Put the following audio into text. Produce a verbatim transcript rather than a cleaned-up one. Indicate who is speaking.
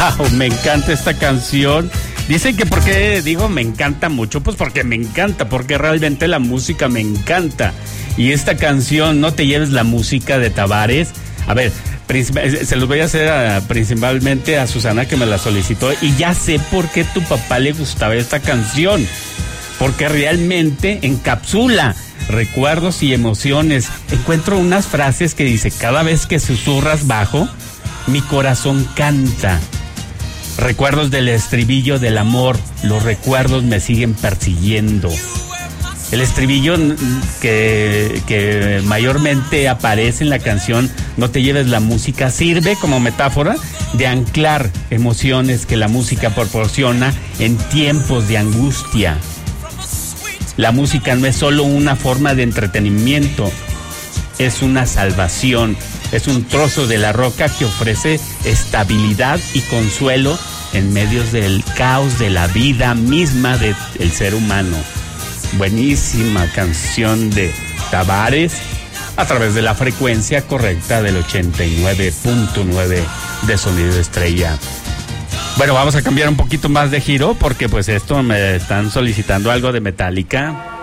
Speaker 1: Wow, me encanta esta canción. Dicen que por qué digo me encanta mucho, pues porque me encanta, porque realmente la música me encanta. Y esta canción, No te lleves la música de Tavares, a ver, se los voy a hacer a, principalmente a Susana, que me la solicitó, y ya sé por qué tu papá le gustaba esta canción, porque realmente encapsula recuerdos y emociones. Encuentro unas frases que dice: cada vez que susurras bajo, mi corazón canta. Recuerdos del estribillo del amor, los recuerdos me siguen persiguiendo. El estribillo que, que mayormente aparece en la canción No te lleves la música sirve como metáfora de anclar emociones que la música proporciona en tiempos de angustia. La música no es solo una forma de entretenimiento, es una salvación, es un trozo de la roca que ofrece estabilidad y consuelo en medio del caos de la vida misma del ser humano. Buenísima canción de Tavares a través de la frecuencia correcta del ochenta y nueve punto nueve de Sonido Estrella. Bueno, vamos a cambiar un poquito más de giro porque pues esto me están solicitando algo de Metallica.